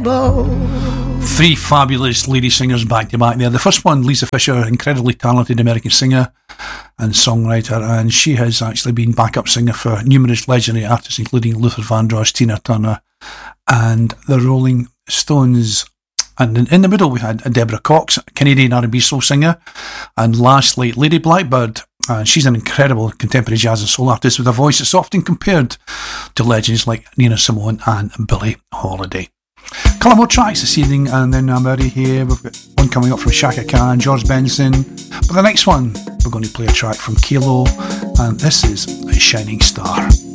Three fabulous lady singers back to back there. The first one, Lisa Fisher, incredibly talented American singer and songwriter, and she has actually been backup singer for numerous legendary artists, including Luther Vandross, Tina Turner, and the Rolling Stones. And in the middle we had Deborah Cox, Canadian R&B soul singer, and lastly Lady Blackbird. She's an incredible contemporary jazz and soul artist with a voice that's often compared to legends like Nina Simone and Billie Holiday. A couple more tracks this evening, and then I'm out of here. We've got one coming up from Shaka Khan, George Benson. But the next one, we're going to play a track from Kilo, and this is A Shining Star.